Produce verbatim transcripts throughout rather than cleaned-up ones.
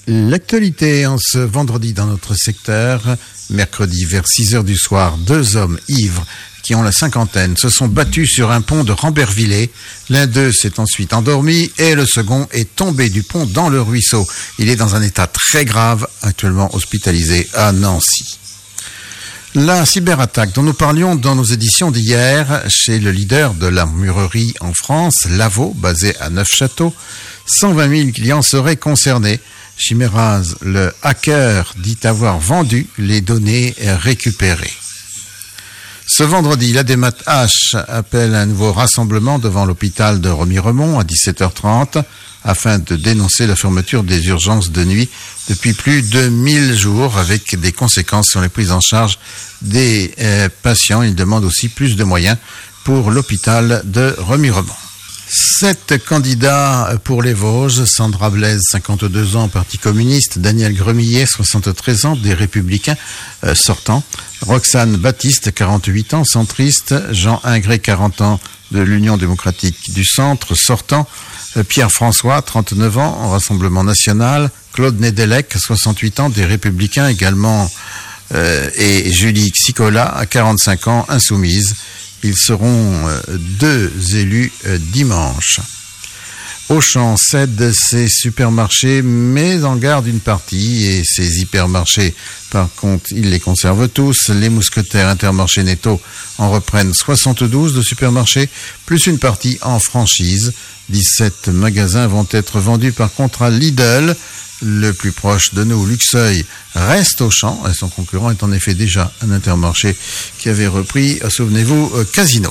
L'actualité en ce vendredi dans notre secteur, mercredi vers six heures du soir, deux hommes ivres qui ont la cinquantaine se sont battus sur un pont de Rambervillers. L'un d'eux s'est ensuite endormi et le second est tombé du pont dans le ruisseau. Il est dans un état très grave, actuellement hospitalisé à Nancy. La cyberattaque dont nous parlions dans nos éditions d'hier chez le leader de l'armurerie en France, Lavaux, basé à Neufchâteau, cent vingt mille clients seraient concernés. Chiméraz, le hacker, dit avoir vendu les données récupérées. Ce vendredi, l'Adémat H appelle un nouveau rassemblement devant l'hôpital de Remiremont à dix-sept heures trente afin de dénoncer la fermeture des urgences de nuit depuis plus de mille jours avec des conséquences sur les prises en charge des euh, patients. Il demande aussi plus de moyens pour l'hôpital de Remiremont. Sept candidats pour les Vosges: Sandra Blaise, cinquante-deux ans, Parti communiste; Daniel Gremillet, soixante-treize ans, des Républicains euh, sortants; Roxane Baptiste, quarante-huit ans, centriste; Jean Ingré, quarante ans, de l'Union démocratique du centre, sortant; euh, Pierre François, trente-neuf ans, Rassemblement national; Claude Nedelec, soixante-huit ans, des Républicains également, euh, et Julie Xicola, quarante-cinq ans, insoumise. Ils seront euh, deux élus euh, dimanche. Auchan cède ses supermarchés, mais en garde une partie, et ses hypermarchés, par contre, ils les conservent tous. Les mousquetaires Intermarché Netto en reprennent soixante-douze de supermarchés, plus une partie en franchise. dix-sept magasins vont être vendus par contre à Lidl. Le plus proche de nous, Luxeuil, reste Auchan, et son concurrent est en effet déjà un Intermarché qui avait repris, souvenez-vous, Casino.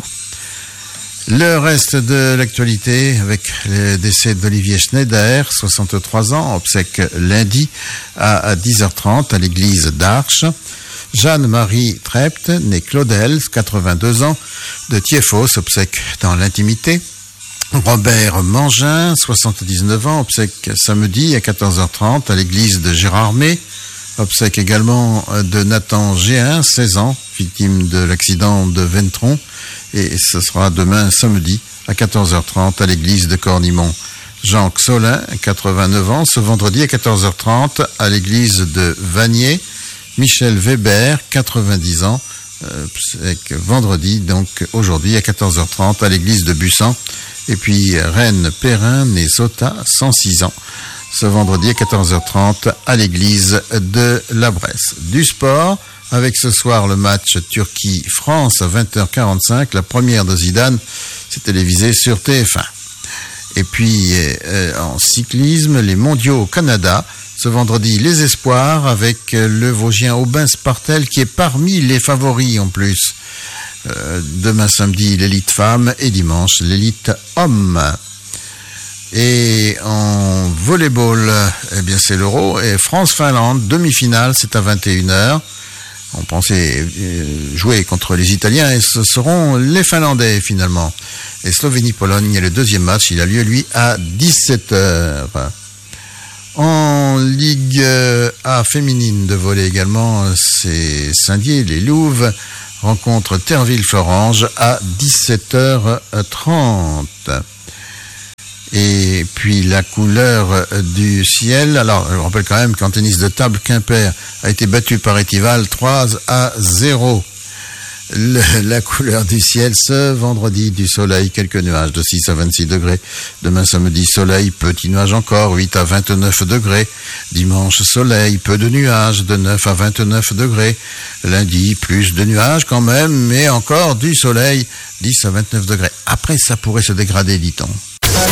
Le reste de l'actualité avec le décès d'Olivier Schneider, soixante-trois ans, obsèque lundi à dix heures trente à l'église d'Arches. Jeanne-Marie Trept, née Claudel, quatre-vingt-deux ans, de Thiéphos, obsèque dans l'intimité. Robert Mangin, soixante-dix-neuf ans, obsèque samedi à quatorze heures trente à l'église de Gérardmer. Obsèque également de Nathan Géin, seize ans, victime de l'accident de Ventron. Et ce sera demain samedi à quatorze heures trente à l'église de Cornimont. Jean Xolin, quatre-vingt-neuf ans, ce vendredi à quatorze heures trente à l'église de Vanier. Michel Weber, quatre-vingt-dix ans, euh, vendredi, donc aujourd'hui à quatorze heures trente à l'église de Bussan. Et puis Reine Perrin, née Sota, cent six ans, ce vendredi à quatorze heures trente à l'église de la Bresse. Du sport, avec ce soir le match Turquie-France à vingt heures quarante-cinq, la première de Zidane, c'est télévisé sur T F un. Et puis euh, en cyclisme, les mondiaux au Canada, ce vendredi les espoirs avec le Vosgien Aubin Spartel qui est parmi les favoris en plus. Euh, demain samedi l'élite femme et dimanche l'élite homme. Et en volleyball, eh bien c'est l'Euro et France-Finlande, demi-finale, c'est à vingt et une heures. On pensait jouer contre les Italiens et ce seront les Finlandais finalement. Et Slovénie-Pologne, le deuxième match, il a lieu lui à dix-sept heures. En Ligue A féminine de volley également, c'est Saint-Dié, les Louves rencontre Terville-Florange à dix-sept heures trente. Et puis la couleur du ciel. Alors, je rappelle quand même qu'en tennis de table, Quimper a été battu par Étival trois à zéro. Le, la couleur du ciel ce vendredi, du soleil, quelques nuages de six à vingt-six degrés. Demain samedi, soleil, petit nuage encore, huit à vingt-neuf degrés. Dimanche, soleil, peu de nuages, de neuf à vingt-neuf degrés. Lundi, plus de nuages quand même, mais encore du soleil, dix à vingt-neuf degrés. Après, ça pourrait se dégrader, dit-on.